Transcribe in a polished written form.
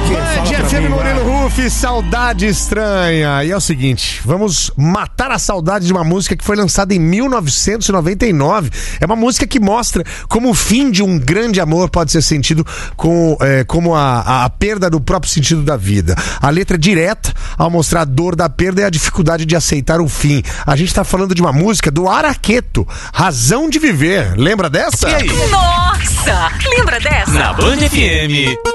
Band FM Murilo Huff, Saudade Estranha. E é o seguinte, vamos matar a saudade de uma música que foi lançada em 1999. É uma música que mostra como o fim de um grande amor pode ser sentido como a perda do próprio sentido da vida. A letra é direta ao mostrar a dor da perda e a dificuldade de aceitar o fim. A gente tá falando de uma música do Araqueto, Razão de Viver. Lembra dessa? E aí? Nossa! Lembra dessa? Na Band FM.